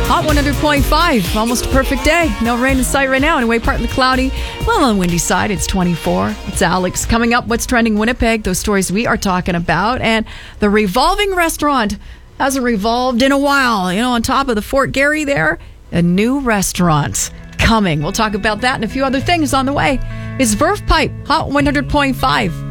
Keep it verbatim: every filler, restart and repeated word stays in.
Hot one hundred point five, almost a perfect day. No rain in sight right now. Anyway, partly cloudy. Well, on the windy side, it's twenty-four. It's Alex. Coming up, what's trending Winnipeg, those stories we are talking about. And the revolving restaurant hasn't revolved in a while. You know, on top of the Fort Garry there, a new restaurant coming. We'll talk about that and a few other things on the way. It's Verve Pipe, Hot one hundred point five.